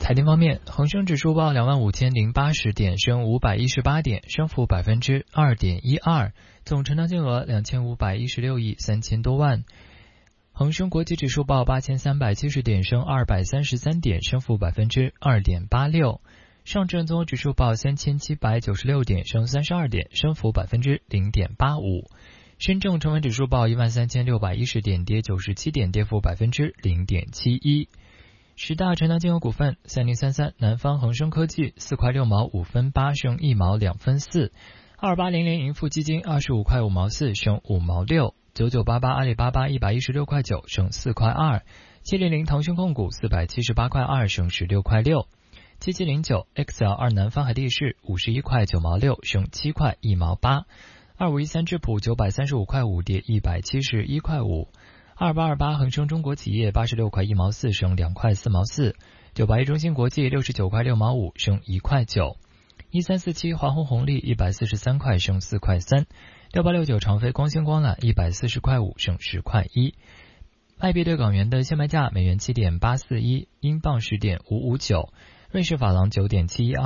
财经方面，恒生指数报25080点，升518点，升幅2.12%，总成交金额2516亿3000多万。恒生国际指数报8370点，升233点，升幅2.86%。上证综合指数报3796点，升32点，升幅0.85%。深证成分指数报13610点，跌97点，跌幅0.71%。十大成交金额股份：3033南方恒生科技4块6毛5分8升1毛2分4，2800盈富基金25块5毛4升5毛6，9988阿里巴巴116块9升4块2，700腾讯控股478块2升16块6，7709 XL2南方海地市51块9毛6升7块1毛8，2513智普935块5跌171块5，2828恒生中国企业86块1毛4升2块4毛4，981中芯国际69块6毛5升1块9，1347华虹红利143块升4块3，6869长飞光纤光缆140块5升10块1。外币对港元的现卖价：美元7.841，英镑10.559，瑞士法郎9.712。